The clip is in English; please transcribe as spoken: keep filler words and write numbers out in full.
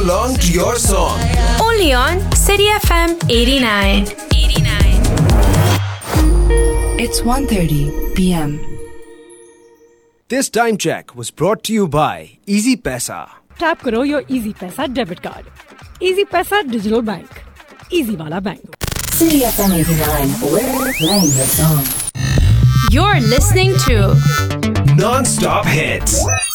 along to your song. Only on City F M eighty-nine. eighty-nine. It's one thirty p.m. This time check was brought to you by Easy Paisa. Tap karo your Easy Paisa debit card. Easy Paisa Digital Bank. Easy wala bank. City F M eighty-nine. We're playing your song. You're listening to Non-stop hits.